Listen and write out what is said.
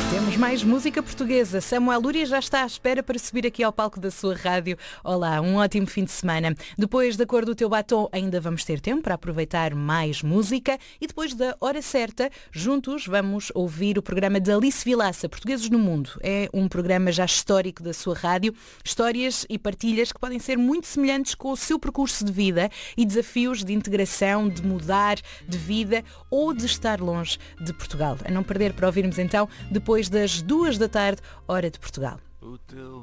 Temos mais música portuguesa. Samuel Lúria já está à espera para subir aqui ao palco da sua rádio. Olá, um ótimo fim de semana. Depois da cor do teu batom, ainda vamos ter tempo para aproveitar mais música. E depois da hora certa, juntos vamos ouvir o programa de Alice Vilaça, Portugueses no Mundo. É um programa já histórico da sua rádio. Histórias e partilhas que podem ser muito semelhantes com o seu percurso de vida e desafios de integração, de mudar de vida ou de estar longe de Portugal. A não perder para ouvirmos então depois das 2 da tarde, hora de Portugal.